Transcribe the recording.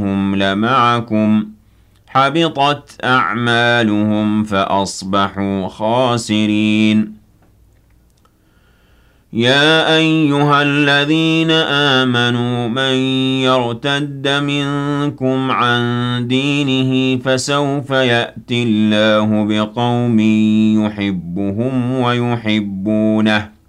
هم لمعكم حبطت أعمالهم فأصبحوا خاسرين يا أيها الذين آمنوا من يرتد منكم عن دينه فسوف يأتي الله بقوم يحبهم ويحبونه